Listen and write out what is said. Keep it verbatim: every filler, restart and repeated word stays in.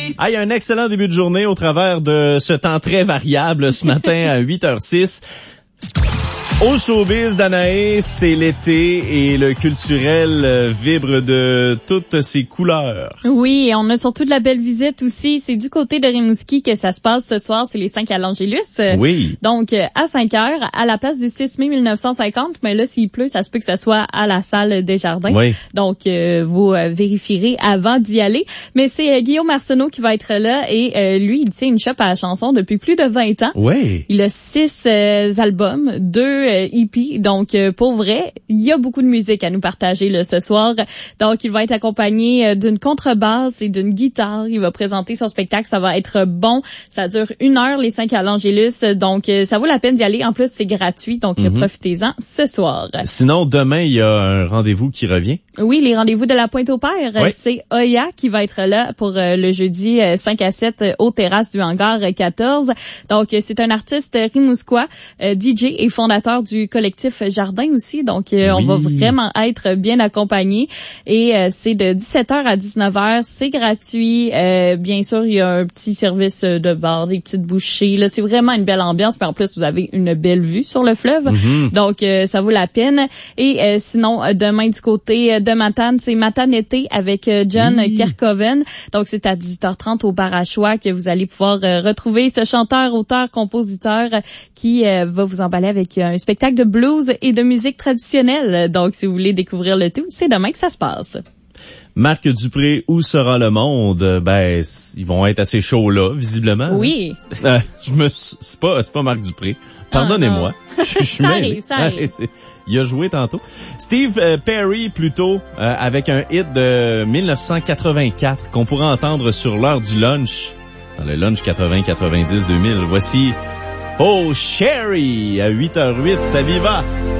Ah, il y a un excellent début de journée au travers de ce temps très variable ce matin à huit heures six. Au showbiz d'Anaïs, c'est l'été et le culturel vibre de toutes ses couleurs. Oui, et on a surtout de la belle visite aussi. C'est du côté de Rimouski que ça se passe ce soir. C'est les cinq à l'Angélus. Oui. Donc, à cinq heures, à la place du six mai mille neuf cent cinquante. Mais là, s'il pleut, ça se peut que ça soit à la salle des Jardins. Oui. Donc, euh, vous euh, vérifierez avant d'y aller. Mais c'est euh, Guillaume Arsenault qui va être là. Et euh, lui, il tient une shop à la chanson depuis plus de vingt ans. Oui. Il a six euh, albums, deux euh, E P. Donc, euh, pour vrai, il y a beaucoup de musique à nous partager là, ce soir. Donc, il va être accompagné euh, d'une contrebasse et d'une guitare. Il va présenter son spectacle. Ça va être bon. Ça dure une heure, les cinq à l'Angélus. Donc, euh, ça vaut la peine d'y aller. En plus, c'est gratuit. Donc, mm-hmm. profitez-en ce soir. Sinon, demain, il y a un rendez-vous qui revient. Oui, les rendez-vous de la Pointe-au-Père. Oui. C'est Oya qui va être là pour euh, le jeudi euh, cinq à sept euh, aux terrasses du hangar euh, quatorze. Donc, euh, c'est un artiste rimousquois, euh, D J et fondateur du collectif Jardin aussi. Donc, euh, oui. on va vraiment être bien accompagnés. Et euh, c'est de dix-sept heures à dix-neuf heures. C'est gratuit. Euh, bien sûr, il y a un petit service de bar, des petites bouchées. Là, c'est vraiment une belle ambiance. Puis en plus, vous avez une belle vue sur le fleuve. Mm-hmm. Donc, euh, ça vaut la peine. Et euh, sinon, demain du côté de Matane, c'est Matane été avec John oui. Kerkoven. Donc, c'est à dix-huit heures trente au bar à choix que vous allez pouvoir euh, retrouver ce chanteur, auteur, compositeur qui euh, va vous emballer avec un spectacle de blues et de musique traditionnelle. Donc, si vous voulez découvrir le tout, c'est demain que ça se passe. Marc Dupré, où sera le monde? Ben, ils vont être assez chauds là, visiblement. Oui. Euh, je me, c'est pas, c'est pas Marc Dupré. Pardonnez-moi. Ah, je, je suis ça arrive, ça arrive. Il a joué tantôt. Steve euh, Perry, plutôt, euh, avec un hit de dix-neuf cent quatre-vingt-quatre qu'on pourra entendre sur l'heure du lunch, dans le lunch quatre-vingts quatre-vingt-dix deux mille. Voici Oh Sherry à huit heures huit à Viva.